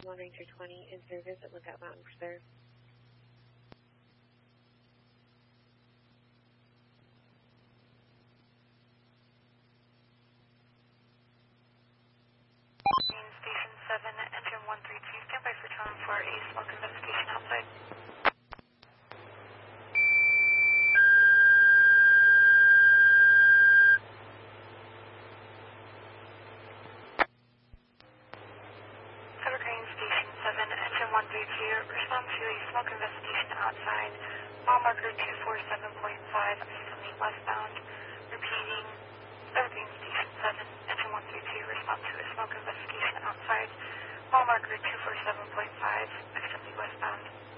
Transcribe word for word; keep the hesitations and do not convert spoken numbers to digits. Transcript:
one Ranger twenty in service at Lookout Mountain Preserve. Station seven, engine one three two, standby for time for a smoke investigation outside. Evergreen Station seven, engine one three two, respond to a smoke investigation outside, mile marker two four seven point five, semi westbound. Repeating, Evergreen Station seven, engine one three two, respond to a smoke investigation outside, mile marker two four seven point five, extremely westbound.